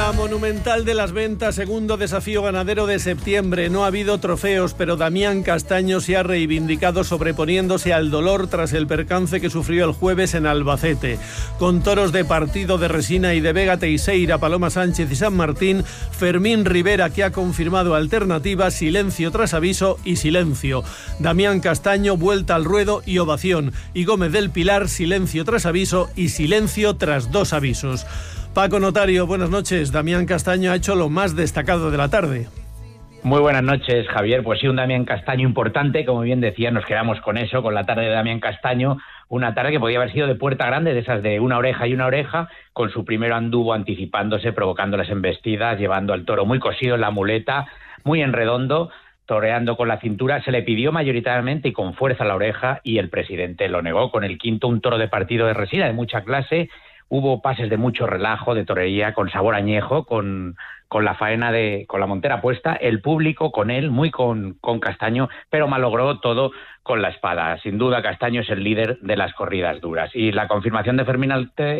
La Monumental de las Ventas, segundo desafío ganadero de septiembre. No ha habido trofeos, pero Damián Castaño se ha reivindicado sobreponiéndose al dolor tras el percance que sufrió el jueves en Albacete. Con toros de Partido de Resina y de Vega Teixeira, Paloma Sánchez y San Martín, Fermín Rivera, que ha confirmado alternativa, silencio tras aviso y silencio. Damián Castaño, vuelta al ruedo y ovación. Y Gómez del Pilar, silencio tras aviso y silencio tras 2 avisos. Paco Notario, buenas noches. Damián Castaño ha hecho lo más destacado de la tarde. Muy buenas noches, Javier. Pues sí, un Damián Castaño importante, como bien decía, nos quedamos con eso, con la tarde de Damián Castaño, una tarde que podía haber sido de puerta grande, de esas de una oreja y una oreja, con su primero anduvo anticipándose, provocando las embestidas, llevando al toro muy cosido en la muleta, muy en redondo, toreando con la cintura. Se le pidió mayoritariamente y con fuerza la oreja y el presidente lo negó. Con el quinto, un toro de Partido de Resina de mucha clase. Hubo pases de mucho relajo, de torería, con sabor añejo, con la faena con la montera puesta, el público con él, muy con Castaño, pero malogró todo con la espada. Sin duda, Castaño es el líder de las corridas duras. Y la confirmación de Fermín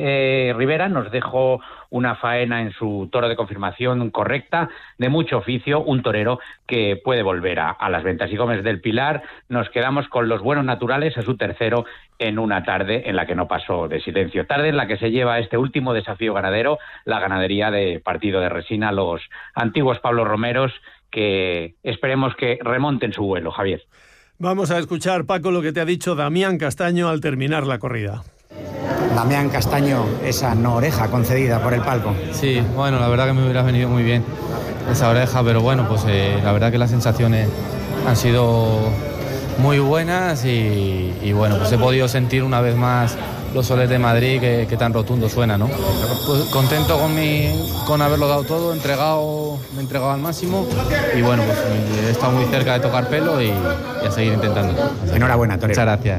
Rivera nos dejó una faena en su toro de confirmación correcta, de mucho oficio, un torero que puede volver a las ventas. Y Gómez del Pilar, nos quedamos con los buenos naturales a su tercero en una tarde en la que no pasó de silencio. Tarde en la que se lleva este último desafío ganadero, la ganadería de Partido de Resina, los antiguos Pablo Romeros, que esperemos que remonten su vuelo, Javier. Vamos a escuchar, Paco, lo que te ha dicho Damián Castaño al terminar la corrida. Damián Castaño, esa no oreja concedida por el palco. Sí, bueno, la verdad que me hubiera venido muy bien esa oreja, pero bueno, pues la verdad que las sensaciones han sido muy buenas y bueno, pues he podido sentir una vez más los soles de Madrid que tan rotundo suena, ¿no? Pues contento con haberlo dado todo, me he entregado al máximo y bueno, pues he estado muy cerca de tocar pelo y a seguir intentando. Enhorabuena, torero. Muchas gracias.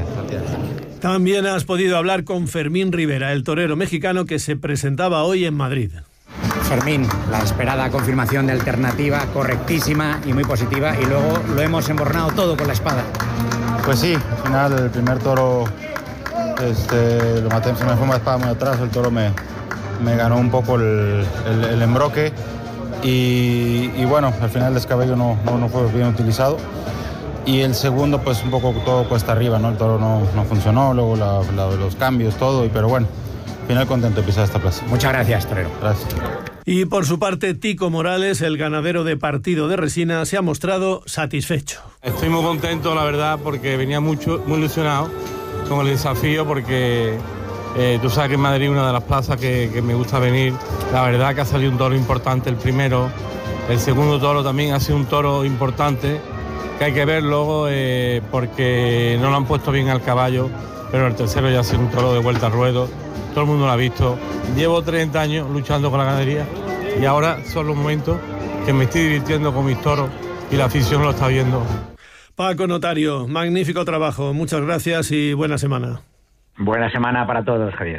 También has podido hablar con Fermín Rivera, el torero mexicano que se presentaba hoy en Madrid. Fermín, la esperada confirmación de alternativa, correctísima y muy positiva, y luego lo hemos embornado todo con la espada. Pues sí, al final el primer toro lo maté, se me fue una espada muy atrás, el toro me ganó un poco el embroque y bueno, al final el descabello no fue bien utilizado. Y el segundo, pues un poco todo cuesta arriba, ¿no? El toro no funcionó, luego los cambios, todo, pero bueno, al final contento de pisar esta plaza. Muchas gracias, torero. Gracias. Y por su parte, Tico Morales, el ganadero de Partido de Resina, se ha mostrado satisfecho. Estoy muy contento, la verdad, porque venía muy ilusionado con el desafío, porque tú sabes que en Madrid una de las plazas que me gusta venir. La verdad que ha salido un toro importante el primero, el segundo toro también ha sido un toro importante, que hay que verlo porque no lo han puesto bien al caballo, pero el tercero ya ha sido un toro de vuelta al ruedo, todo el mundo lo ha visto. Llevo 30 años luchando con la ganadería y ahora son los momentos que me estoy divirtiendo con mis toros y la afición lo está viendo. Paco Notario, magnífico trabajo, muchas gracias y buena semana. Buena semana para todos, Javier.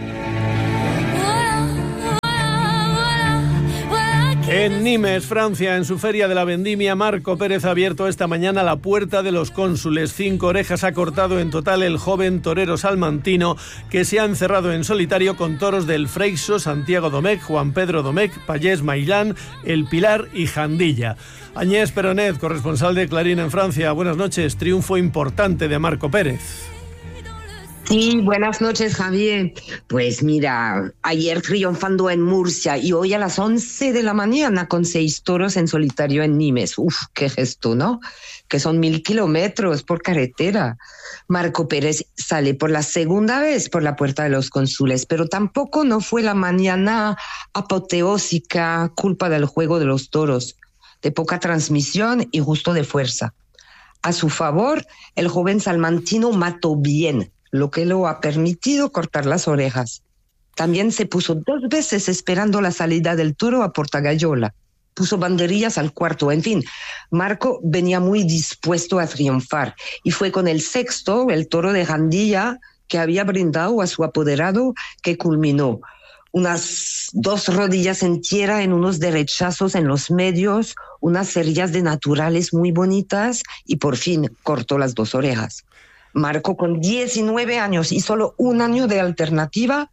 En Nimes, Francia, en su feria de la vendimia, Marco Pérez ha abierto esta mañana la puerta de los cónsules. 5 orejas ha cortado en total el joven torero salmantino, que se ha encerrado en solitario con toros del Freixo, Santiago Domecq, Juan Pedro Domecq, Pallés Maillán, El Pilar y Jandilla. Agnès Peronet, corresponsal de Clarín en Francia. Buenas noches. Triunfo importante de Marco Pérez. Sí, buenas noches, Javier. Pues mira, ayer triunfando en Murcia y hoy a las 11 de la mañana con 6 toros en solitario en Nimes. Uf, qué gesto, ¿no? Que son 1000 kilómetros por carretera. Marco Pérez sale por la segunda vez por la puerta de los cónsules, pero tampoco no fue la mañana apoteósica, culpa del juego de los toros, de poca transmisión y justo de fuerza. A su favor, el joven salmantino mató bien, lo que lo ha permitido cortar las orejas. También se puso 2 veces esperando la salida del toro a Portagayola. Puso banderillas al cuarto. En fin, Marco venía muy dispuesto a triunfar. Y fue con el sexto, el toro de Jandilla, que había brindado a su apoderado, que culminó. Unas 2 rodillas en tierra en unos derechazos en los medios, unas cerillas de naturales muy bonitas y por fin cortó las 2 orejas. Marco, con 19 años y solo 1 año de alternativa,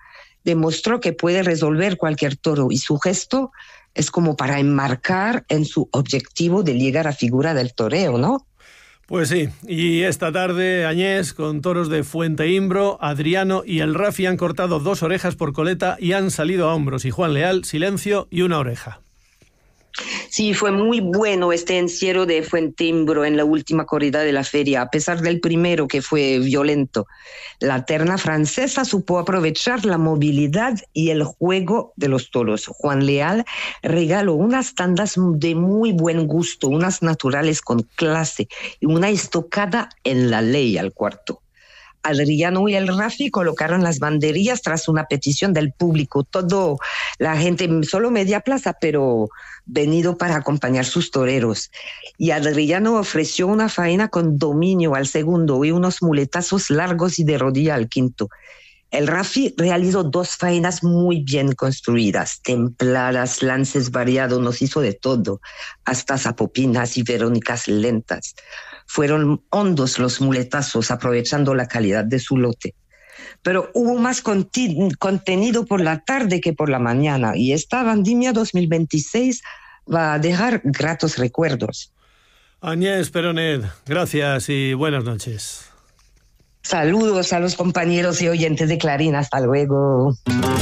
demostró que puede resolver cualquier toro y su gesto es como para enmarcar en su objetivo de llegar a figura del toreo, ¿no? Pues sí, y esta tarde Añés, con toros de Fuenteimbro, Adriano y el Rafi han cortado 2 orejas por coleta y han salido a hombros, y Juan Leal, silencio y 1 oreja. Sí, fue muy bueno este encierro de Fuenteimbro en la última corrida de la feria, a pesar del primero que fue violento. La terna francesa supo aprovechar la movilidad y el juego de los toros. Juan Leal regaló unas tandas de muy buen gusto, unas naturales con clase y una estocada en la ley al cuarto. Adriano y el Rafi colocaron las banderillas tras una petición del público. Todo, la gente, solo media plaza, pero venido para acompañar sus toreros. Y Adriano ofreció una faena con dominio al segundo y unos muletazos largos y de rodilla al quinto. El Rafi realizó 2 faenas muy bien construidas, templadas, lances variados, nos hizo de todo, hasta zapopinas y verónicas lentas. Fueron hondos los muletazos, aprovechando la calidad de su lote. Pero hubo más contenido por la tarde que por la mañana, y esta vendimia 2026 va a dejar gratos recuerdos. Añés Peronet, gracias y buenas noches. Saludos a los compañeros y oyentes de Clarín. Hasta luego.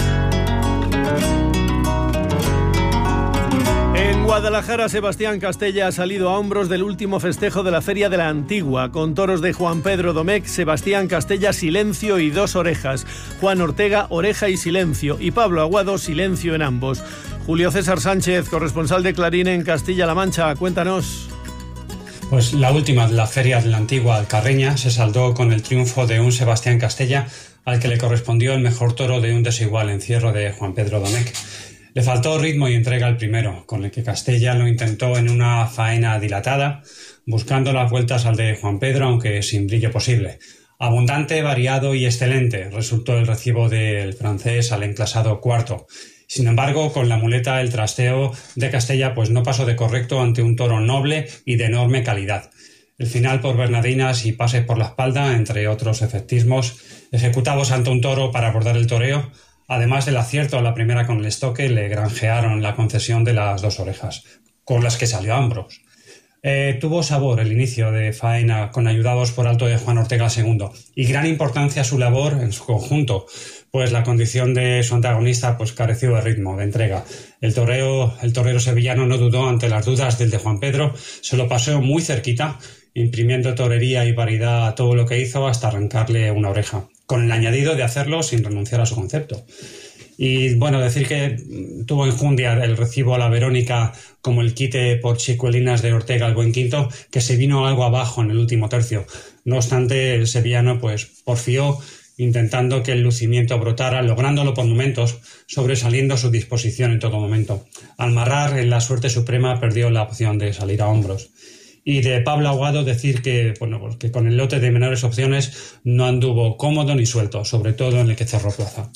En Guadalajara, Sebastián Castella ha salido a hombros del último festejo de la Feria de la Antigua. Con toros de Juan Pedro Domecq, Sebastián Castella, silencio y 2 orejas. Juan Ortega, oreja y silencio. Y Pablo Aguado, silencio en ambos. Julio César Sánchez, corresponsal de Clarín en Castilla-La Mancha, cuéntanos. Pues la última de la Feria de la Antigua Alcarreña se saldó con el triunfo de un Sebastián Castella al que le correspondió el mejor toro de un desigual encierro de Juan Pedro Domecq. Le faltó ritmo y entrega al primero, con el que Castella lo intentó en una faena dilatada, buscando las vueltas al de Juan Pedro, aunque sin brillo posible. Abundante, variado y excelente resultó el recibo del francés al enclasado cuarto. Sin embargo, con la muleta el trasteo de Castella pues no pasó de correcto ante un toro noble y de enorme calidad. El final por Bernardinas y pases por la espalda, entre otros efectismos, ejecutados ante un toro para abordar el toreo, además del acierto a la primera con el estoque, le granjearon la concesión de las 2 orejas, con las que salió a hombros. Tuvo sabor el inicio de faena con ayudados por alto de Juan Ortega II y gran importancia su labor en su conjunto, pues la condición de su antagonista pues careció de ritmo, de entrega. El torero sevillano no dudó ante las dudas del de Juan Pedro, se lo paseó muy cerquita, imprimiendo torería y variedad a todo lo que hizo hasta arrancarle una oreja, con el añadido de hacerlo sin renunciar a su concepto. Y bueno, decir que tuvo enjundia el recibo a la Verónica como el quite por chicuelinas de Ortega al buen quinto, que se vino algo abajo en el último tercio. No obstante, el sevillano pues porfió, intentando que el lucimiento brotara, lográndolo por momentos, sobresaliendo su disposición en todo momento. Al marrar en la suerte suprema perdió la opción de salir a hombros. Y de Pablo Aguado decir que, bueno, que con el lote de menores opciones no anduvo cómodo ni suelto, sobre todo en el que cerró plaza.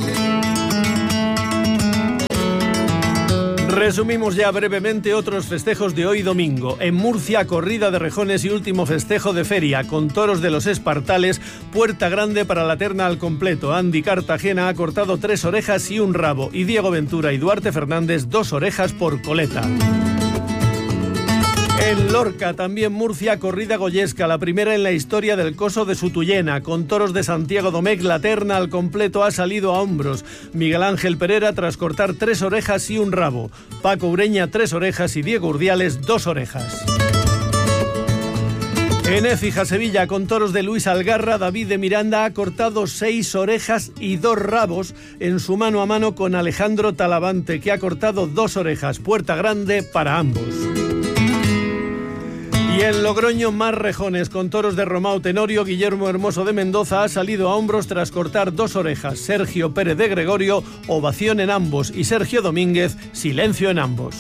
Resumimos ya brevemente otros festejos de hoy domingo. En Murcia, corrida de rejones y último festejo de feria, con toros de los Espartales, puerta grande para la terna al completo. Andy Cartagena ha cortado 3 orejas y un rabo, y Diego Ventura y Duarte Fernández 2 orejas por coleta. En Lorca, también Murcia, corrida goyesca, la primera en la historia del coso de Sutullena. Con toros de Santiago Domecq, la terna al completo ha salido a hombros. Miguel Ángel Pereira tras cortar 3 orejas y un rabo. Paco Ureña 3 orejas y Diego Urdiales 2 orejas. En Écija, Sevilla, con toros de Luis Algarra, David de Miranda ha cortado 6 orejas y 2 rabos en su mano a mano con Alejandro Talavante, que ha cortado 2 orejas. Puerta grande para ambos. Y en Logroño, más rejones, con toros de Romao Tenorio, Guillermo Hermoso de Mendoza ha salido a hombros tras cortar 2 orejas. Sergio Pérez de Gregorio, ovación en ambos, y Sergio Domínguez, silencio en ambos.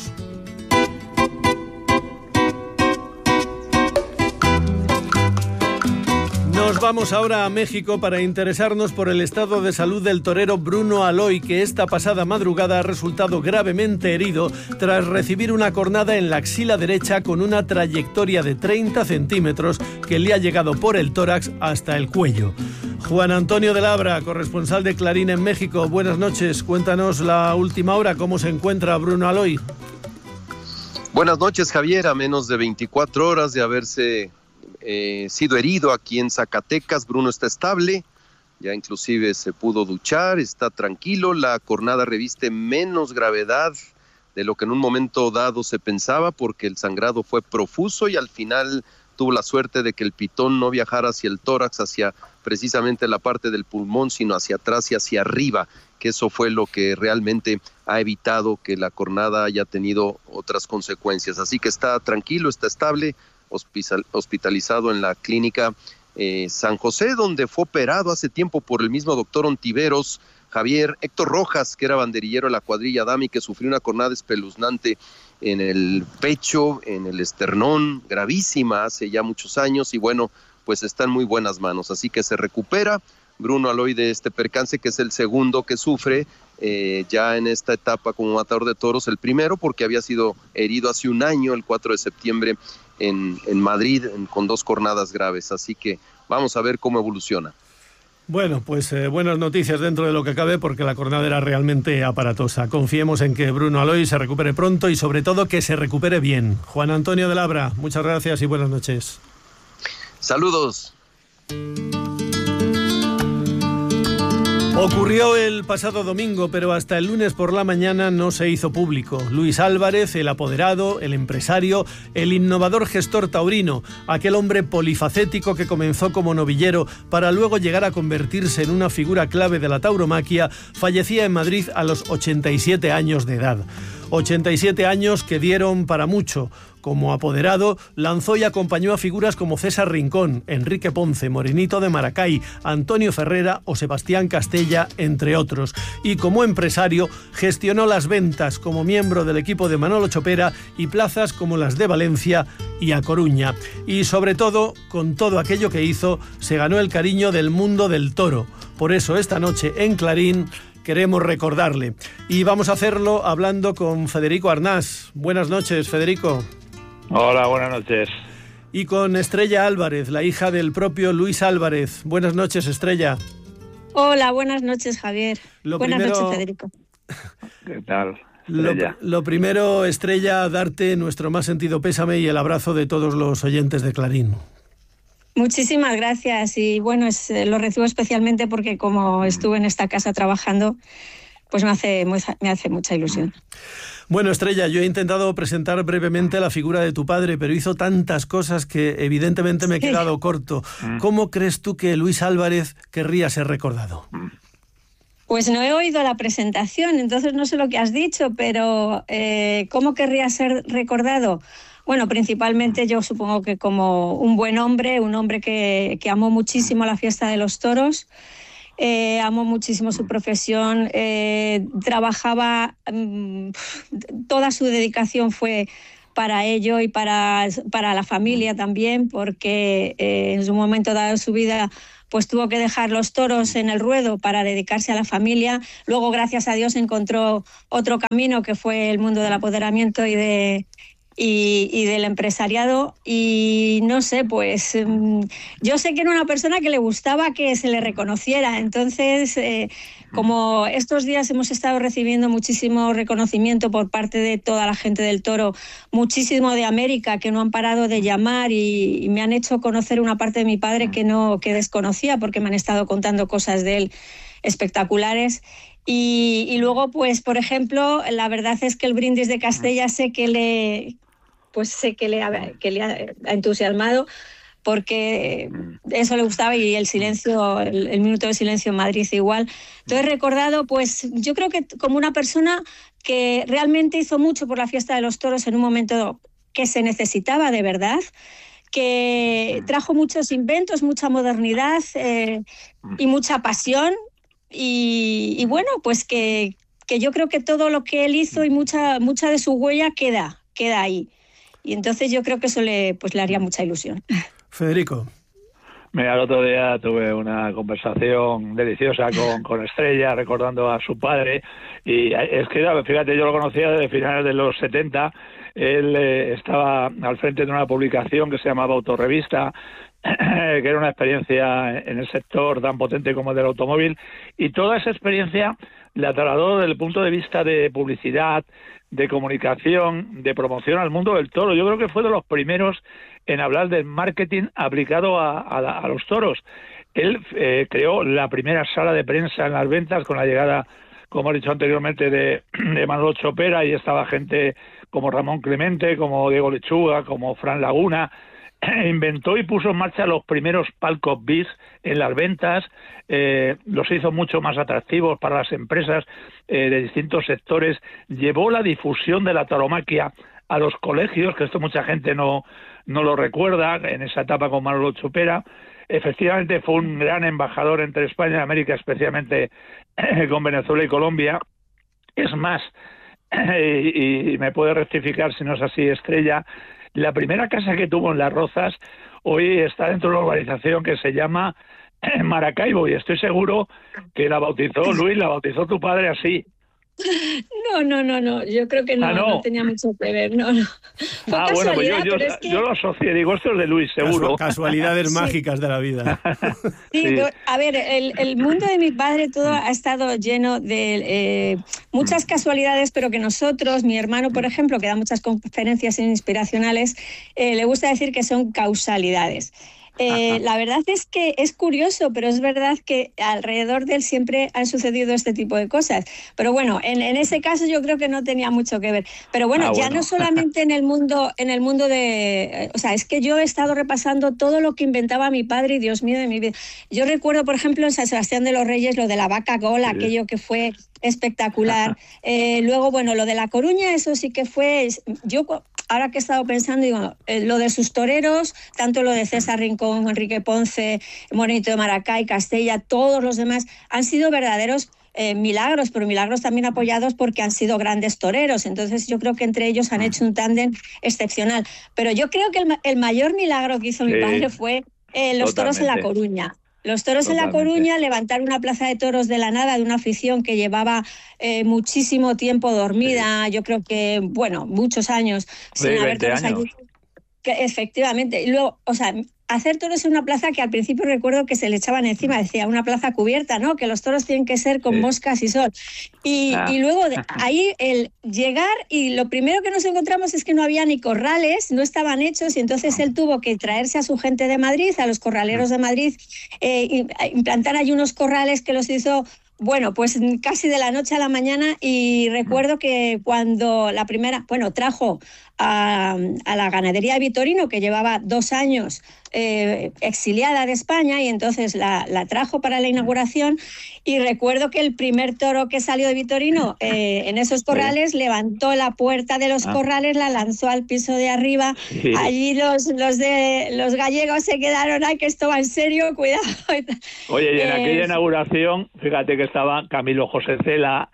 Nos vamos ahora a México para interesarnos por el estado de salud del torero Bruno Aloy, que esta pasada madrugada ha resultado gravemente herido tras recibir una cornada en la axila derecha con una trayectoria de 30 centímetros que le ha llegado por el tórax hasta el cuello. Juan Antonio de Labra, corresponsal de Clarín en México. Buenas noches, cuéntanos la última hora, ¿cómo se encuentra Bruno Aloy? Buenas noches, Javier. A menos de 24 horas de haberse sido herido aquí en Zacatecas, Bruno está estable, ya inclusive se pudo duchar, está tranquilo, la cornada reviste menos gravedad de lo que en un momento dado se pensaba, porque el sangrado fue profuso y al final tuvo la suerte de que el pitón no viajara hacia el tórax, hacia precisamente la parte del pulmón, sino hacia atrás y hacia arriba, que eso fue lo que realmente ha evitado que la cornada haya tenido otras consecuencias. Así que está tranquilo, está estable, hospitalizado en la clínica San José, donde fue operado hace tiempo por el mismo doctor Ontiveros. Javier, Héctor Rojas, que era banderillero de la cuadrilla Dami, que sufrió una cornada espeluznante en el pecho, en el esternón, gravísima hace ya muchos años, y bueno, pues está en muy buenas manos, así que se recupera Bruno Aloy de este percance, que es el segundo que sufre ya en esta etapa como matador de toros, el primero porque había sido herido hace un año, el 4 de septiembre, en Madrid, con 2 cornadas graves, así que vamos a ver cómo evoluciona. Bueno, pues buenas noticias dentro de lo que cabe, porque la cornada era realmente aparatosa. Confiemos en que Bruno Aloy se recupere pronto y sobre todo que se recupere bien. Juan Antonio de Labra, muchas gracias y buenas noches. Saludos. Ocurrió el pasado domingo, pero hasta el lunes por la mañana no se hizo público. Luis Álvarez, el apoderado, el empresario, el innovador gestor taurino, aquel hombre polifacético que comenzó como novillero para luego llegar a convertirse en una figura clave de la tauromaquia, fallecía en Madrid a los 87 años de edad. 87 años que dieron para mucho. Como apoderado, lanzó y acompañó a figuras como César Rincón, Enrique Ponce, Morenito de Maracay, Antonio Ferrera o Sebastián Castella, entre otros. Y como empresario, gestionó las ventas como miembro del equipo de Manolo Chopera y plazas como las de Valencia y A Coruña. Y sobre todo, con todo aquello que hizo, se ganó el cariño del mundo del toro. Por eso esta noche en Clarín queremos recordarle. Y vamos a hacerlo hablando con Federico Arnás. Buenas noches, Federico. Hola, buenas noches. Y con Estrella Álvarez, la hija del propio Luis Álvarez. Buenas noches, Estrella. Hola, buenas noches, Javier. Buenas noches, Federico. ¿Qué tal? Lo primero, Estrella, darte nuestro más sentido pésame y el abrazo de todos los oyentes de Clarín. Muchísimas gracias y bueno, lo recibo especialmente porque como estuve en esta casa trabajando, pues me hace mucha ilusión. Bueno, Estrella, yo he intentado presentar brevemente la figura de tu padre, pero hizo tantas cosas que evidentemente me he quedado corto. ¿Cómo crees tú que Luis Álvarez querría ser recordado? Pues no he oído la presentación, entonces no sé lo que has dicho, pero ¿cómo querría ser recordado? Bueno, principalmente yo supongo que como un buen hombre, un hombre que amó muchísimo la fiesta de los toros, amó muchísimo su profesión, trabajaba, toda su dedicación fue para ello y para la familia también, porque en un momento dado de su vida pues tuvo que dejar los toros en el ruedo para dedicarse a la familia. Luego, gracias a Dios, encontró otro camino que fue el mundo del apoderamiento y del empresariado, y no sé, pues yo sé que era una persona que le gustaba que se le reconociera, entonces como estos días hemos estado recibiendo muchísimo reconocimiento por parte de toda la gente del toro, muchísimo de América, que no han parado de llamar y me han hecho conocer una parte de mi padre que desconocía, porque me han estado contando cosas de él espectaculares. Y luego, pues, por ejemplo, la verdad es que el brindis de Castella sé que le ha entusiasmado, porque eso le gustaba, y el silencio, el minuto de silencio en Madrid igual. Entonces, recordado, pues yo creo que como una persona que realmente hizo mucho por la fiesta de los toros en un momento que se necesitaba de verdad, que trajo muchos inventos, mucha modernidad y mucha pasión. Y bueno, pues que yo creo que todo lo que él hizo y mucha de su huella queda ahí. Y entonces yo creo que eso le haría mucha ilusión. Federico. Mira, el otro día tuve una conversación deliciosa con Estrella, recordando a su padre. Y es que, fíjate, yo lo conocía desde finales de los 70. Él estaba al frente de una publicación que se llamaba Autorrevista, que era una experiencia en el sector tan potente como el del automóvil, y toda esa experiencia la trasladó desde el punto de vista de publicidad, de comunicación, de promoción al mundo del toro. Yo creo que fue de los primeros en hablar del marketing aplicado a los toros. Él creó la primera sala de prensa en las ventas con la llegada, como he dicho anteriormente, de Manolo Chopera, y estaba gente como Ramón Clemente, como Diego Lechuga, como Fran Laguna. Inventó y puso en marcha los primeros palcos bis en las ventas, los hizo mucho más atractivos para las empresas de distintos sectores, llevó la difusión de la tauromaquia a los colegios, que esto mucha gente no lo recuerda, en esa etapa con Manolo Chopera. Efectivamente fue un gran embajador entre España y América, especialmente con Venezuela y Colombia. Es más, y me puede rectificar si no es así, Estrella, la primera casa que tuvo en Las Rozas hoy está dentro de una urbanización que se llama Maracaibo, y estoy seguro que la bautizó Luis, la bautizó tu padre así. No, yo creo que no tenía mucho que ver, no. Fue bueno, pues yo lo asocié, digo, esto es de Luis, seguro. Casualidades mágicas de la vida. Sí. A ver, el mundo de mi padre todo ha estado lleno de muchas casualidades, pero que nosotros, mi hermano, por ejemplo, que da muchas conferencias inspiracionales, le gusta decir que son causalidades. La verdad es que es curioso, pero es verdad que alrededor de él siempre han sucedido este tipo de cosas. Pero bueno, en ese caso yo creo que no tenía mucho que ver. Pero bueno, ya no solamente en el mundo de... O sea, es que yo he estado repasando todo lo que inventaba mi padre, y Dios mío de mi vida. Yo recuerdo, por ejemplo, en San Sebastián de los Reyes, lo de la vaca Gola, aquello que fue espectacular. Luego, bueno, lo de La Coruña, eso sí que fue... Yo, ahora que he estado pensando, digo, lo de sus toreros, tanto lo de César Rincón, Enrique Ponce, Morenito de Maracay, Castella, todos los demás, han sido verdaderos milagros, pero milagros también apoyados porque han sido grandes toreros. Entonces yo creo que entre ellos han hecho un tándem excepcional. Pero yo creo que el mayor milagro que hizo mi padre fue los toros en La Coruña. Los toros en La Coruña, levantar una plaza de toros de la nada, de una afición que llevaba muchísimo tiempo dormida, yo creo que, bueno, muchos años sin haber toros allí. Efectivamente. Y luego, o sea, hacer toros en una plaza que al principio recuerdo que se le echaban encima, decía, una plaza cubierta, ¿no? Que los toros tienen que ser con moscas y sol. Y luego ahí el llegar, y lo primero que nos encontramos es que no había ni corrales, no estaban hechos, y entonces él tuvo que traerse a su gente de Madrid, a los corraleros de Madrid, implantar allí unos corrales que los hizo... Bueno, pues casi de la noche a la mañana, y recuerdo que cuando trajo a la ganadería de Vitorino, que llevaba 2 años exiliada de España, y entonces la trajo para la inauguración, y recuerdo que el primer toro que salió de Vitorino en esos corrales levantó la puerta de los corrales, la lanzó al piso de arriba, allí los gallegos se quedaron, ¡ay, que esto va en serio, cuidado! Oye, y en aquella inauguración, fíjate que estaba Camilo José Cela,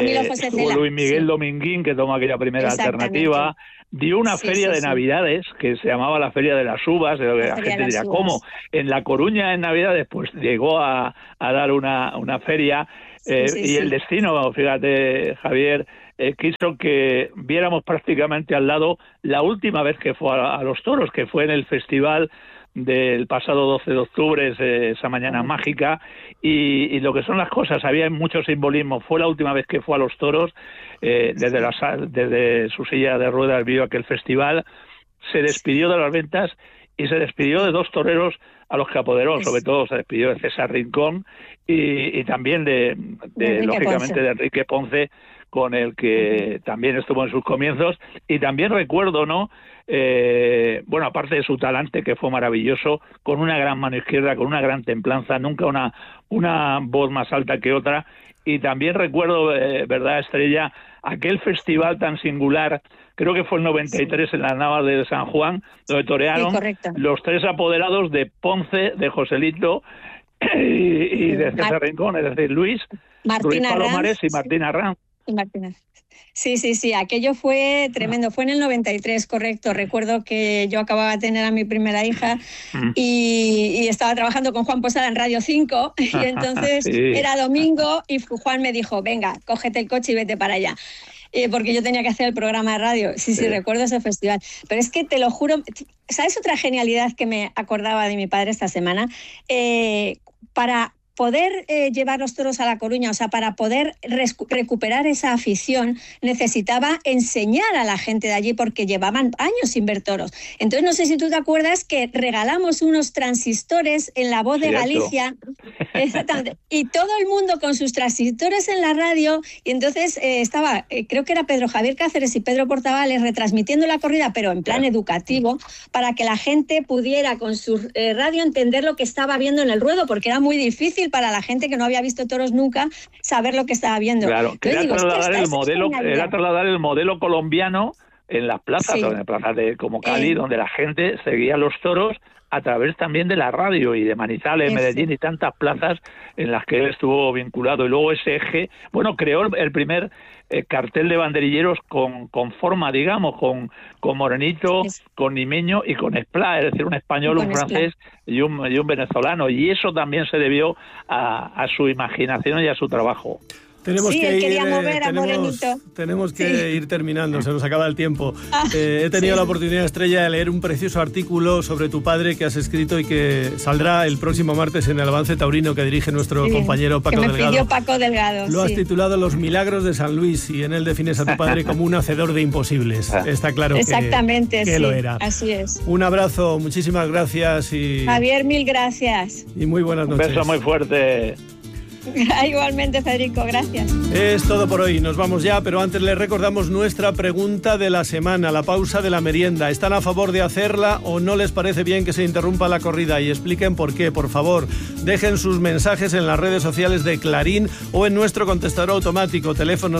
Luis Miguel Dominguín, que tomó aquella primera alternativa, dio una feria de Navidades que se llamaba la Feria de las Uvas, de lo que la gente diría, ¿cómo? En La Coruña en Navidades, pues llegó a dar una feria, y el destino, fíjate, Javier, quiso que viéramos prácticamente al lado la última vez que fue a los toros, que fue en el festival del pasado 12 de octubre, esa mañana mágica, y lo que son las cosas, había mucho simbolismo. Fue la última vez que fue a los toros, desde su silla de ruedas vio aquel festival, se despidió de las ventas y se despidió de 2 toreros a los que apoderó, sobre todo se despidió de César Rincón y también de lógicamente, de Enrique Ponce, con el que también estuvo en sus comienzos. Y también recuerdo, ¿no? Aparte de su talante, que fue maravilloso, con una gran mano izquierda, con una gran templanza, nunca una voz más alta que otra. Y también recuerdo, ¿verdad, Estrella?, aquel festival tan singular, creo que fue el 93 en las Navas de San Juan, donde torearon los 3 apoderados de Ponce, de Joselito y de César Rincón, es decir, Luis Palomares y Martín Arranz. Sí, aquello fue tremendo, fue en el 93, correcto. Recuerdo que yo acababa de tener a mi primera hija y estaba trabajando con Juan Posada en Radio 5, y entonces era domingo y Juan me dijo, venga, cógete el coche y vete para allá. porque yo tenía que hacer el programa de radio. Sí, recuerdo ese festival. Pero es que te lo juro, ¿sabes otra genialidad que me acordaba de mi padre esta semana? Para poder llevar los toros a La Coruña, o sea, para poder recuperar esa afición, necesitaba enseñar a la gente de allí porque llevaban años sin ver toros. Entonces, no sé si tú te acuerdas que regalamos unos transistores en La Voz de Galicia, exactamente, y todo el mundo con sus transistores en la radio, y entonces estaba, creo que era Pedro Javier Cáceres y Pedro Portavales retransmitiendo la corrida, pero en plan educativo, para que la gente pudiera con su radio entender lo que estaba viendo en el ruedo, porque era muy difícil para la gente que no había visto toros nunca saber lo que estaba viendo. Claro, era trasladar el modelo colombiano en las plazas, en las plazas como Cali, donde la gente seguía los toros a través también de la radio, y de Manizales, Medellín y tantas plazas en las que él estuvo vinculado. Y luego ese eje, creó el primer cartel de banderilleros con forma, digamos, con morenito, con limeño y con esplá, es decir, un español, un francés y un venezolano. Y eso también se debió a su imaginación y a su trabajo. Tenemos que quería mover a Morenito. Tenemos que ir terminando, se nos acaba el tiempo. He tenido la oportunidad, Estrella, de leer un precioso artículo sobre tu padre que has escrito y que saldrá el próximo martes en el Avance Taurino que dirige nuestro compañero Paco Delgado. Que me pidió Paco Delgado. Lo has titulado Los milagros de San Luis, y en él defines a tu padre como un hacedor de imposibles. Está claro que lo era. Así es. Un abrazo, muchísimas gracias. Javier, mil gracias. Y muy buenas noches. Un beso muy fuerte. Igualmente, Federico, gracias. Es todo por hoy, nos vamos ya, pero antes les recordamos nuestra pregunta de la semana, la pausa de la merienda. ¿Están a favor de hacerla o no les parece bien que se interrumpa la corrida? Y expliquen por qué, por favor. Dejen sus mensajes en las redes sociales de Clarín o en nuestro contestador automático, teléfono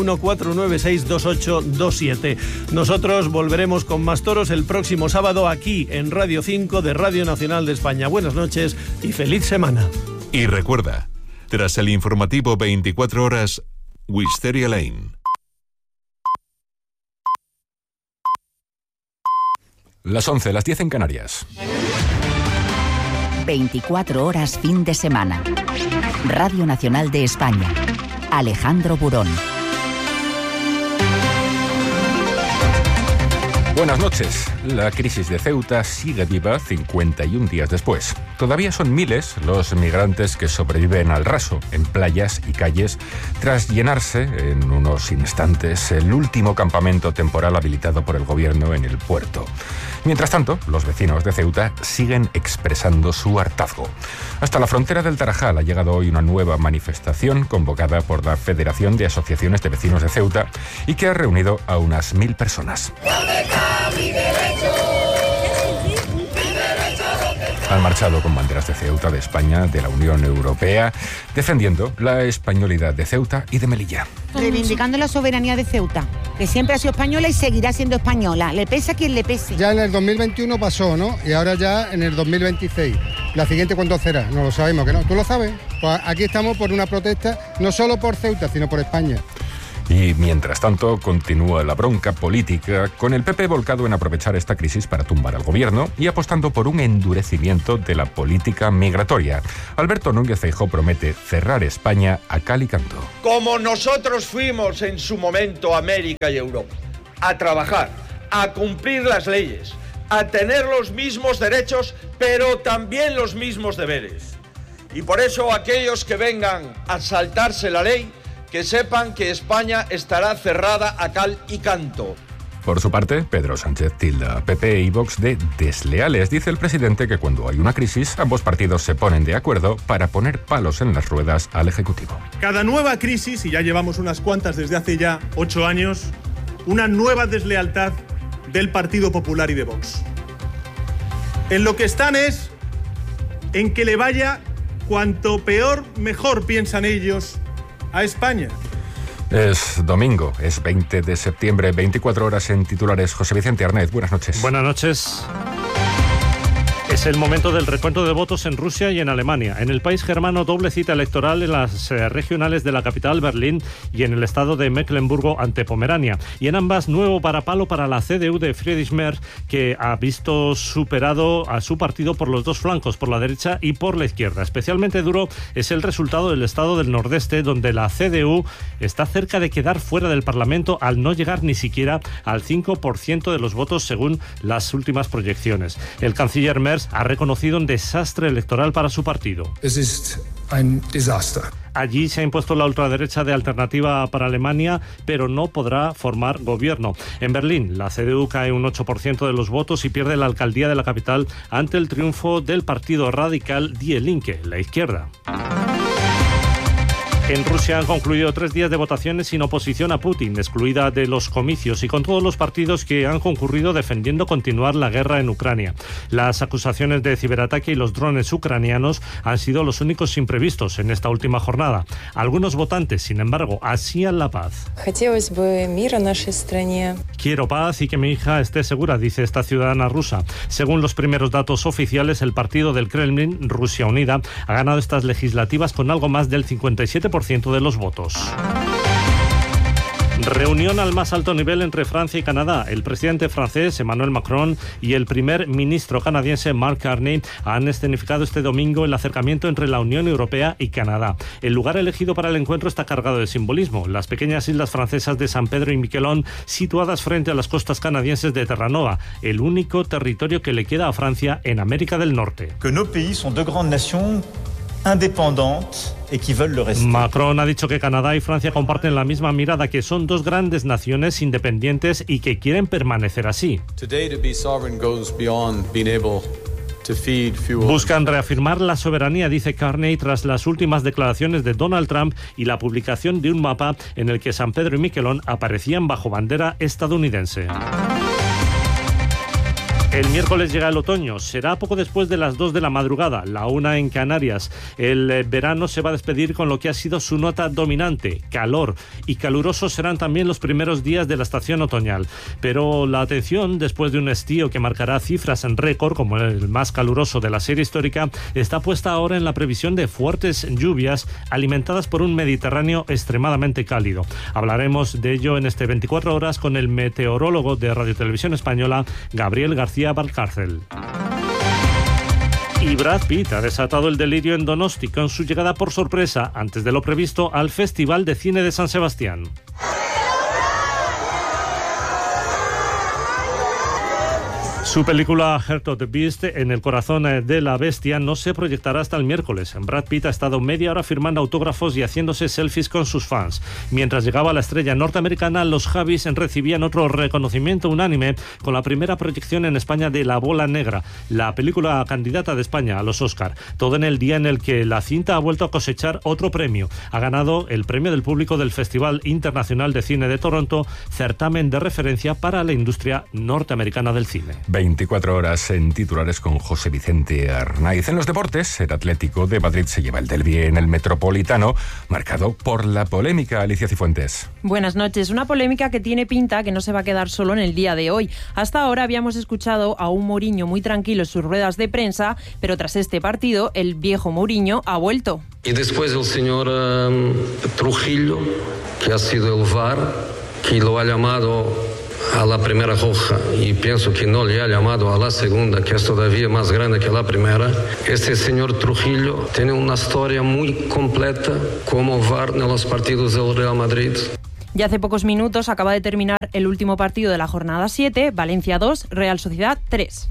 914962827. Nosotros volveremos con más toros el próximo sábado aquí en Radio 5 de Radio Nacional de España. Buenas noches y feliz semana. Y recuerda, tras el informativo 24 horas, Wisteria Lane. Las 11, las 10 en Canarias. 24 horas fin de semana. Radio Nacional de España. Alejandro Burón. Buenas noches. La crisis de Ceuta sigue viva 51 días después. Todavía son miles los migrantes que sobreviven al raso, en playas y calles, tras llenarse en unos instantes el último campamento temporal habilitado por el gobierno en el puerto. Mientras tanto, los vecinos de Ceuta siguen expresando su hartazgo. Hasta la frontera del Tarajal ha llegado hoy una nueva manifestación convocada por la Federación de Asociaciones de Vecinos de Ceuta y que ha reunido a unas 1000 personas. Han marchado con banderas de Ceuta, de España, de la Unión Europea, defendiendo la españolidad de Ceuta y de Melilla. Reivindicando la soberanía de Ceuta, que siempre ha sido española y seguirá siendo española. Le pese a quien le pese. Ya en el 2021 pasó, ¿no? Y ahora ya en el 2026. La siguiente, ¿cuándo será? No lo sabemos, ¿que no? ¿Tú lo sabes? Pues aquí estamos por una protesta, no solo por Ceuta, sino por España. Y mientras tanto continúa la bronca política, con el PP volcado en aprovechar esta crisis para tumbar al gobierno y apostando por un endurecimiento de la política migratoria. Alberto Núñez Feijóo promete cerrar España a cal y canto. Como nosotros fuimos en su momento a América y Europa, a trabajar, a cumplir las leyes, a tener los mismos derechos, pero también los mismos deberes. Y por eso aquellos que vengan a saltarse la ley, que sepan que España estará cerrada a cal y canto. Por su parte, Pedro Sánchez tilda a PP y Vox de desleales. Dice el presidente que cuando hay una crisis, ambos partidos se ponen de acuerdo para poner palos en las ruedas al Ejecutivo. Cada nueva crisis, y ya llevamos unas cuantas desde hace ya 8 años, una nueva deslealtad del Partido Popular y de Vox. En lo que están es en que le vaya cuanto peor, mejor, piensan ellos, a España. Es domingo, es 20 de septiembre, 24 horas en titulares. José Vicente Arnaiz, buenas noches. Buenas noches. Es el momento del recuento de votos en Rusia y en Alemania. En el país germano, doble cita electoral en las regionales de la capital, Berlín, y en el estado de Mecklemburgo ante Pomerania. Y en ambas, nuevo varapalo para la CDU de Friedrich Merz, que ha visto superado a su partido por los dos flancos, por la derecha y por la izquierda. Especialmente duro es el resultado del estado del Nordeste, donde la CDU está cerca de quedar fuera del Parlamento al no llegar ni siquiera al 5% de los votos según las últimas proyecciones. El canciller Merz ha reconocido un desastre electoral para su partido. Es ist ein Desaster. Allí se ha impuesto la ultraderecha de Alternativa para Alemania, pero no podrá formar gobierno. En Berlín, la CDU cae un 8% de los votos y pierde la alcaldía de la capital ante el triunfo del partido radical Die Linke, la izquierda. En Rusia han concluido 3 días de votaciones sin oposición a Putin, excluida de los comicios, y con todos los partidos que han concurrido defendiendo continuar la guerra en Ucrania. Las acusaciones de ciberataque y los drones ucranianos han sido los únicos imprevistos en esta última jornada. Algunos votantes, sin embargo, ansían la paz. Quiero paz y que mi hija esté segura, dice esta ciudadana rusa. Según los primeros datos oficiales, el partido del Kremlin, Rusia Unida, ha ganado estas legislativas con algo más del 57% de los votos. Reunión al más alto nivel entre Francia y Canadá. El presidente francés Emmanuel Macron y el primer ministro canadiense Mark Carney han escenificado este domingo el acercamiento entre la Unión Europea y Canadá. El lugar elegido para el encuentro está cargado de simbolismo. Las pequeñas islas francesas de San Pedro y Miquelon, situadas frente a las costas canadienses de Terranova, el único territorio que le queda a Francia en América del Norte. Que nos pays sont deux grandes nations indépendantes et qui veulent le rester. Macron ha dicho que Canadá y Francia comparten la misma mirada, que son dos grandes naciones independientes y que quieren permanecer así. Today, to be sovereign goes beyond being able to feed, fuel. Buscan reafirmar la soberanía, dice Carney, tras las últimas declaraciones de Donald Trump y la publicación de un mapa en el que San Pedro y Miquelon aparecían bajo bandera estadounidense. El miércoles llega el otoño, será poco después de las 2 de la madrugada, la 1 en Canarias. El verano se va a despedir con lo que ha sido su nota dominante, calor, y calurosos serán también los primeros días de la estación otoñal. Pero la atención, después de un estío que marcará cifras en récord, como el más caluroso de la serie histórica, está puesta ahora en la previsión de fuertes lluvias alimentadas por un Mediterráneo extremadamente cálido. Hablaremos de ello en este 24 horas con el meteorólogo de Radio Televisión Española, Gabriel García Valcárcel. Y Brad Pitt ha desatado el delirio en Donosti con su llegada por sorpresa, antes de lo previsto, al Festival de Cine de San Sebastián. Su película Heart of the Beast, En el corazón de la bestia, no se proyectará hasta el miércoles. Brad Pitt ha estado media hora firmando autógrafos y haciéndose selfies con sus fans. Mientras llegaba la estrella norteamericana, los Javis recibían otro reconocimiento unánime con la primera proyección en España de La Bola Negra, la película candidata de España a los Oscar. Todo en el día en el que la cinta ha vuelto a cosechar otro premio. Ha ganado el premio del público del Festival Internacional de Cine de Toronto, certamen de referencia para la industria norteamericana del cine. 24 horas en titulares con José Vicente Arnaiz. En los deportes, el Atlético de Madrid se lleva el derbi en el Metropolitano, marcado por la polémica. Alicia Cifuentes. Buenas noches. Una polémica que tiene pinta que no se va a quedar solo en el día de hoy. Hasta ahora habíamos escuchado a un Mourinho muy tranquilo en sus ruedas de prensa, pero tras este partido, el viejo Mourinho ha vuelto. Y después el señor Trujillo, que ha sido el VAR, que lo ha llamado a la primera roja y pienso que no le ha llamado a la segunda, que es todavía más grande que la primera. Este señor Trujillo tiene una historia muy completa como VAR en los partidos del Real Madrid. Ya hace pocos minutos acaba de terminar el último partido de la jornada 7, Valencia 2, Real Sociedad 3.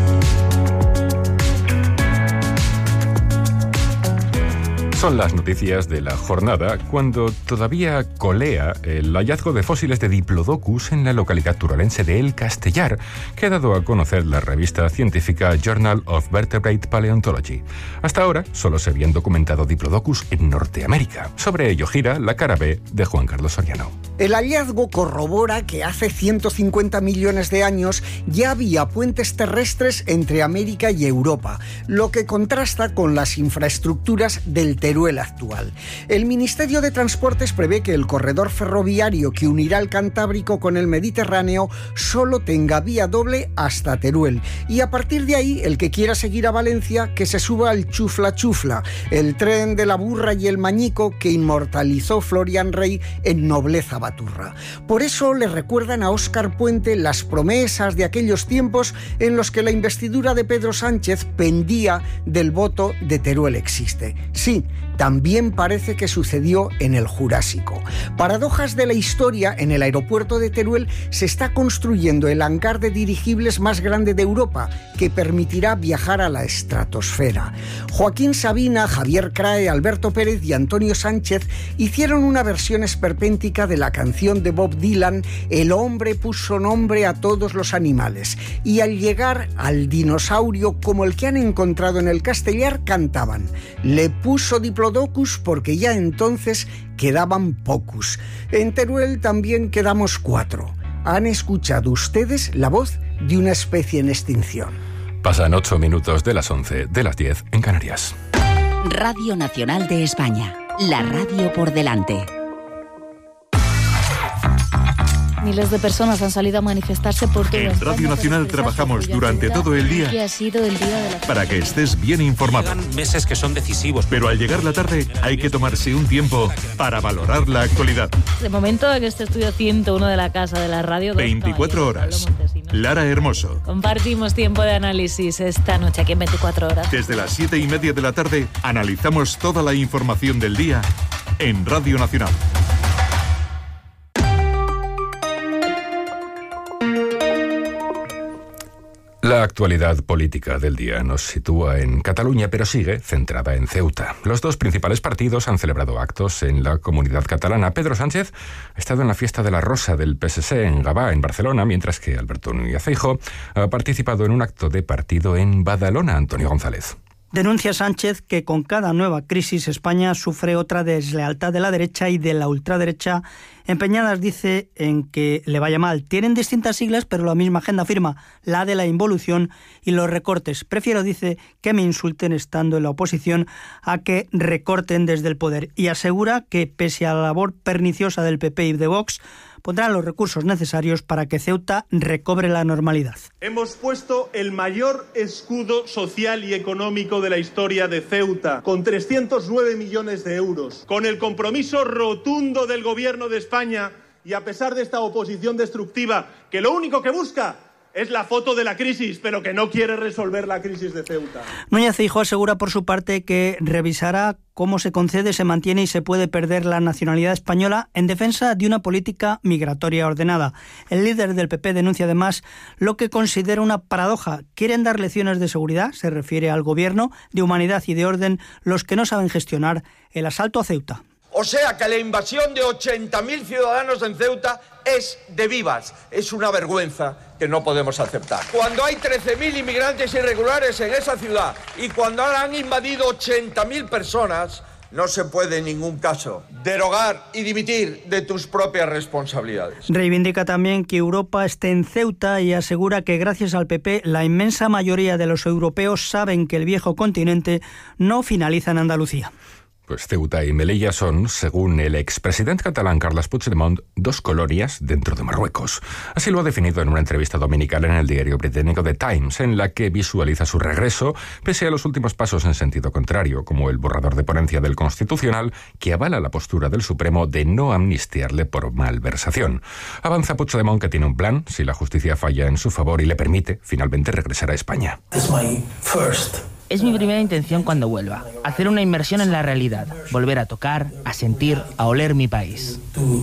Son las noticias de la jornada cuando todavía colea el hallazgo de fósiles de Diplodocus en la localidad turolense de El Castellar, que ha dado a conocer la revista científica Journal of Vertebrate Paleontology. Hasta ahora solo se habían documentado Diplodocus en Norteamérica. Sobre ello gira la cara B de Juan Carlos Soriano. El hallazgo corrobora que hace 150 millones de años ya había puentes terrestres entre América y Europa, lo que contrasta con las infraestructuras del territorio Teruel actual. El Ministerio de Transportes prevé que el corredor ferroviario que unirá el Cantábrico con el Mediterráneo solo tenga vía doble hasta Teruel. Y a partir de ahí, el que quiera seguir a Valencia, que se suba al Chufla Chufla, el tren de la burra y el mañico que inmortalizó Florian Rey en Nobleza Baturra. Por eso le recuerdan a Óscar Puente las promesas de aquellos tiempos en los que la investidura de Pedro Sánchez pendía del voto de Teruel existe. Sí, también parece que sucedió en el Jurásico. Paradojas de la historia, en el aeropuerto de Teruel se está construyendo el hangar de dirigibles más grande de Europa, que permitirá viajar a la estratosfera. Joaquín Sabina, Javier Crae, Alberto Pérez y Antonio Sánchez hicieron una versión esperpéntica de la canción de Bob Dylan, El hombre puso nombre a todos los animales, y al llegar al dinosaurio como el que han encontrado en el Castellar, cantaban: le puso Diplodocus porque ya entonces quedaban pocus. En Teruel también quedamos 4. ¿Han escuchado ustedes la voz de una especie en extinción? Pasan 8 minutos de las 11, de las 10 en Canarias. Radio Nacional de España, la radio por delante. Miles de personas han salido a manifestarse por todo En Radio Nacional trabajamos durante todo el día que ha sido el día de la... para que estés bien informado. Llegan meses que son decisivos. Pero al llegar la tarde hay que tomarse un tiempo para valorar la actualidad. De momento, en este estudio 101 de la Casa de la Radio... 24 horas. Lara Hermoso. Compartimos tiempo de análisis esta noche aquí en 24 horas. Desde las 7:30 de la tarde analizamos toda la información del día en Radio Nacional. La actualidad política del día nos sitúa en Cataluña, pero sigue centrada en Ceuta. Los dos principales partidos han celebrado actos en la comunidad catalana. Pedro Sánchez ha estado en la fiesta de la Rosa del PSC en Gavà, en Barcelona, mientras que Alberto Núñez Feijóo ha participado en un acto de partido en Badalona. Antonio González. Denuncia Sánchez que con cada nueva crisis España sufre otra deslealtad de la derecha y de la ultraderecha, empeñadas, dice, en que le vaya mal. Tienen distintas siglas, pero la misma agenda firma, la de la involución y los recortes. Prefiero, dice, que me insulten estando en la oposición a que recorten desde el poder. Y asegura que, pese a la labor perniciosa del PP y de Vox, pondrán los recursos necesarios para que Ceuta recobre la normalidad. Hemos puesto el mayor escudo social y económico de la historia de Ceuta, con 309 millones de euros, con el compromiso rotundo del Gobierno de España y a pesar de esta oposición destructiva, que lo único que busca es la foto de la crisis, pero que no quiere resolver la crisis de Ceuta. Núñez Feijóo asegura por su parte que revisará cómo se concede, se mantiene y se puede perder la nacionalidad española en defensa de una política migratoria ordenada. El líder del PP denuncia además lo que considera una paradoja. Quieren dar lecciones de seguridad, se refiere al gobierno, de humanidad y de orden, los que no saben gestionar el asalto a Ceuta. O sea que la invasión de 80.000 ciudadanos en Ceuta es de vivas. Es una vergüenza que no podemos aceptar. Cuando hay 13.000 inmigrantes irregulares en esa ciudad y cuando ahora han invadido 80.000 personas, no se puede en ningún caso derogar y dimitir de tus propias responsabilidades. Reivindica también que Europa esté en Ceuta y asegura que gracias al PP la inmensa mayoría de los europeos saben que el viejo continente no finaliza en Andalucía. Pues Ceuta y Melilla son, según el expresidente catalán Carles Puigdemont, dos colonias dentro de Marruecos. Así lo ha definido en una entrevista dominical en el diario británico The Times, en la que visualiza su regreso, pese a los últimos pasos en sentido contrario, como el borrador de ponencia del Constitucional, que avala la postura del Supremo de no amnistiarle por malversación. Avanza Puigdemont que tiene un plan, si la justicia falla en su favor y le permite, finalmente regresar a España. Es mi primera intención cuando vuelva, hacer una inmersión en la realidad, volver a tocar, a sentir, a oler mi país.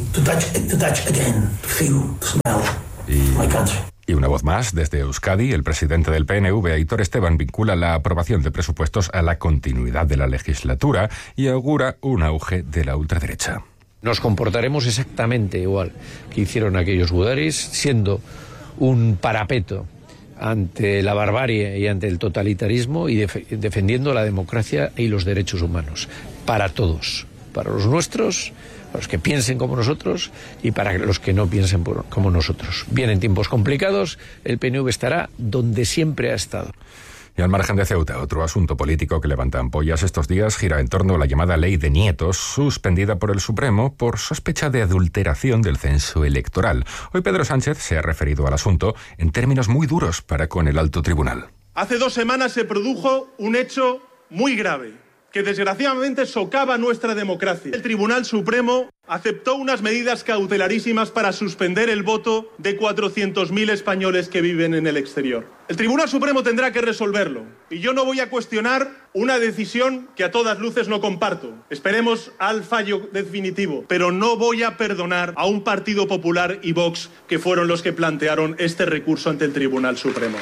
Y una voz más, desde Euskadi, el presidente del PNV, Aitor Esteban, vincula la aprobación de presupuestos a la continuidad de la legislatura y augura un auge de la ultraderecha. Nos comportaremos exactamente igual que hicieron aquellos gudaris, siendo un parapeto ante la barbarie y ante el totalitarismo y defendiendo la democracia y los derechos humanos. Para todos. Para los nuestros, para los que piensen como nosotros y para los que no piensen como nosotros. Vienen tiempos complicados, el PNV estará donde siempre ha estado. Y al margen de Ceuta, otro asunto político que levanta ampollas estos días gira en torno a la llamada Ley de Nietos, suspendida por el Supremo por sospecha de adulteración del censo electoral. Hoy Pedro Sánchez se ha referido al asunto en términos muy duros para con el alto tribunal. Hace 2 semanas se produjo un hecho muy grave, que desgraciadamente socava nuestra democracia. El Tribunal Supremo aceptó unas medidas cautelarísimas para suspender el voto de 400.000 españoles que viven en el exterior. El Tribunal Supremo tendrá que resolverlo, y yo no voy a cuestionar una decisión que a todas luces no comparto. Esperemos al fallo definitivo, pero no voy a perdonar a un Partido Popular y Vox que fueron los que plantearon este recurso ante el Tribunal Supremo.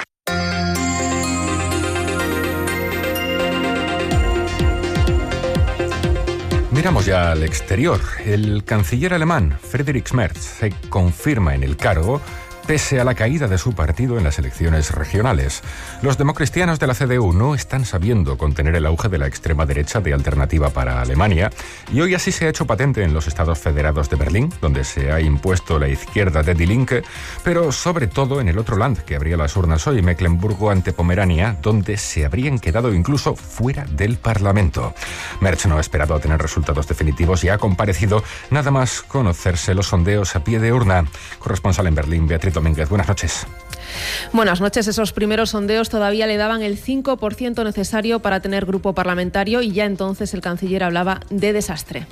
Miramos ya al exterior. El canciller alemán Friedrich Merz se confirma en el cargo pese a la caída de su partido en las elecciones regionales. Los democristianos de la CDU no están sabiendo contener el auge de la extrema derecha de Alternativa para Alemania, y hoy así se ha hecho patente en los Estados Federados de Berlín, donde se ha impuesto la izquierda de Die Linke, pero sobre todo en el otro Land que abría las urnas hoy, Mecklemburgo ante Pomerania, donde se habrían quedado incluso fuera del Parlamento. Merz no ha esperado a tener resultados definitivos y ha comparecido nada más conocerse los sondeos a pie de urna. Corresponsal en Berlín, Beatriz Domínguez, buenas noches. Buenas noches. Esos primeros sondeos todavía le daban el 5% necesario para tener grupo parlamentario, y ya entonces el canciller hablaba de desastre.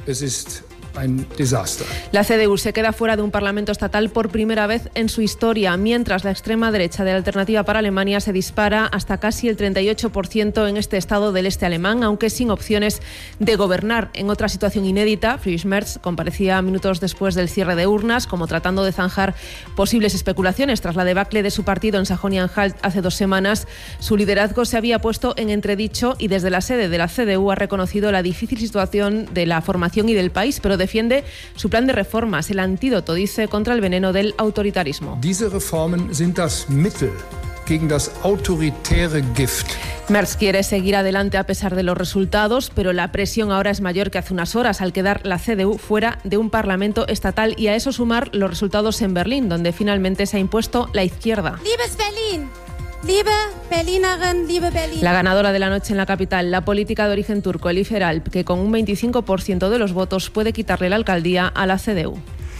La CDU se queda fuera de un parlamento estatal por primera vez en su historia, mientras la extrema derecha de la Alternativa para Alemania se dispara hasta casi el 38% en este estado del este alemán, aunque sin opciones de gobernar. En otra situación inédita, Friedrich Merz comparecía minutos después del cierre de urnas, como tratando de zanjar posibles especulaciones tras la debacle de su partido en Sajonia-Anhalt hace 2 semanas. Su liderazgo se había puesto en entredicho y desde la sede de la CDU ha reconocido la difícil situación de la formación y del país, pero defiende su plan de reformas, el antídoto, dice, contra el veneno del autoritarismo. Diese Reformen sind das Mittel gegen das autoritäre Gift. Merz quiere seguir adelante a pesar de los resultados, pero la presión ahora es mayor que hace unas horas al quedar la CDU fuera de un parlamento estatal, y a eso sumar los resultados en Berlín, donde finalmente se ha impuesto la izquierda. Liebes Berlin. Liebe Berlinerin, liebe Berlin. La ganadora de la noche en la capital, la política de origen turco, Elif Eralp, que con un 25% de los votos puede quitarle la alcaldía a la CDU.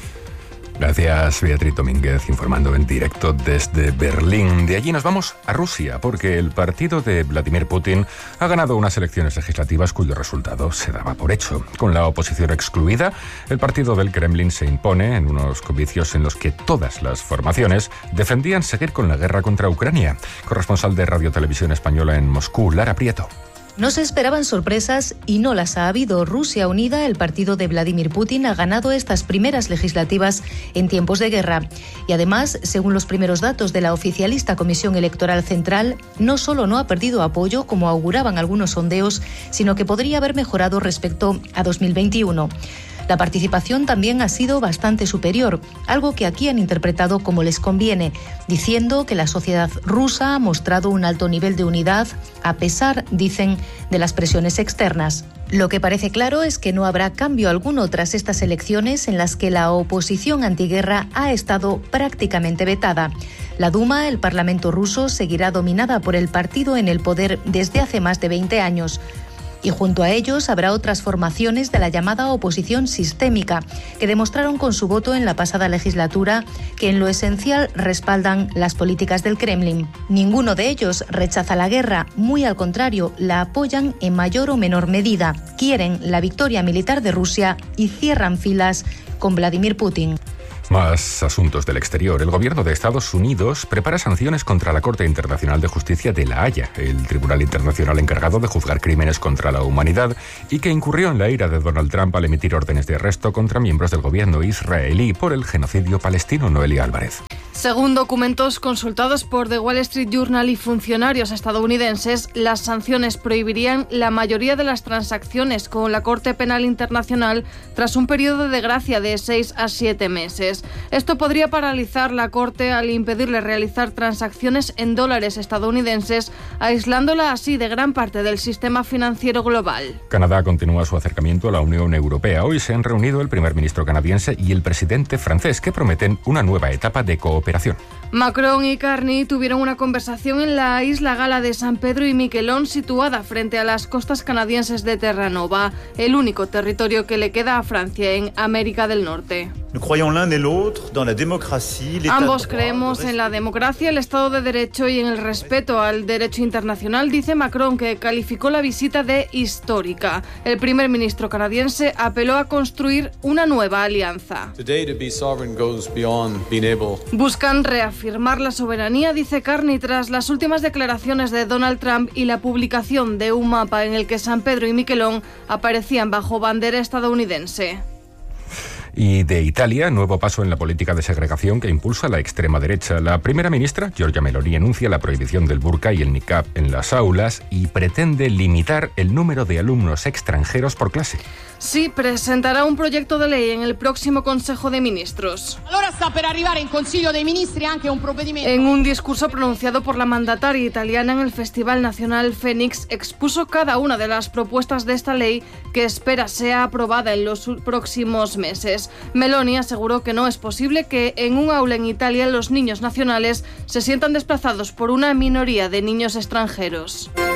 Gracias, Beatriz Domínguez, informando en directo desde Berlín. De allí nos vamos a Rusia, porque el partido de Vladimir Putin ha ganado unas elecciones legislativas cuyo resultado se daba por hecho. Con la oposición excluida, el partido del Kremlin se impone en unos comicios en los que todas las formaciones defendían seguir con la guerra contra Ucrania. Corresponsal de Radio Televisión Española en Moscú, Lara Prieto. No se esperaban sorpresas y no las ha habido. Rusia Unida, el partido de Vladimir Putin, ha ganado estas primeras legislativas en tiempos de guerra. Y además, según los primeros datos de la oficialista Comisión Electoral Central, no solo no ha perdido apoyo, como auguraban algunos sondeos, sino que podría haber mejorado respecto a 2021. La participación también ha sido bastante superior, algo que aquí han interpretado como les conviene, diciendo que la sociedad rusa ha mostrado un alto nivel de unidad, a pesar, dicen, de las presiones externas. Lo que parece claro es que no habrá cambio alguno tras estas elecciones en las que la oposición antiguerra ha estado prácticamente vetada. La Duma, el Parlamento ruso, seguirá dominada por el partido en el poder desde hace más de 20 años. Y junto a ellos habrá otras formaciones de la llamada oposición sistémica, que demostraron con su voto en la pasada legislatura que en lo esencial respaldan las políticas del Kremlin. Ninguno de ellos rechaza la guerra, muy al contrario, la apoyan en mayor o menor medida. Quieren la victoria militar de Rusia y cierran filas con Vladimir Putin. Más asuntos del exterior. El gobierno de Estados Unidos prepara sanciones contra la Corte Internacional de Justicia de La Haya, el tribunal internacional encargado de juzgar crímenes contra la humanidad y que incurrió en la ira de Donald Trump al emitir órdenes de arresto contra miembros del gobierno israelí por el genocidio palestino. Noelia Álvarez. Según documentos consultados por The Wall Street Journal y funcionarios estadounidenses, las sanciones prohibirían la mayoría de las transacciones con la Corte Penal Internacional tras un periodo de gracia de 6 a 7 meses. Esto podría paralizar la Corte al impedirle realizar transacciones en dólares estadounidenses, aislándola así de gran parte del sistema financiero global. Canadá continúa su acercamiento a la Unión Europea. Hoy se han reunido el primer ministro canadiense y el presidente francés, que prometen una nueva etapa de cooperación cooperación. Macron y Carney tuvieron una conversación en la isla gala de San Pedro y Miquelón, situada frente a las costas canadienses de Terranova, el único territorio que le queda a Francia en América del Norte. Ambos creemos en la democracia, el Estado de Derecho y en el respeto al derecho internacional, dice Macron, que calificó la visita de histórica. El primer ministro canadiense apeló a construir una nueva alianza. Buscan reafirmar la soberanía, dice Carney, tras las últimas declaraciones de Donald Trump y la publicación de un mapa en el que San Pedro y Miquelón aparecían bajo bandera estadounidense. Y de Italia, nuevo paso en la política de segregación que impulsa la extrema derecha. La primera ministra, Giorgia Meloni, anuncia la prohibición del burka y el niqab en las aulas y pretende limitar el número de alumnos extranjeros por clase. Sí, presentará un proyecto de ley en el próximo Consejo de Ministros. En un discurso pronunciado por la mandataria italiana en el Festival Nacional Fénix, expuso cada una de las propuestas de esta ley que espera sea aprobada en los próximos meses. Meloni aseguró que no es posible que en un aula en Italia los niños nacionales se sientan desplazados por una minoría de niños extranjeros.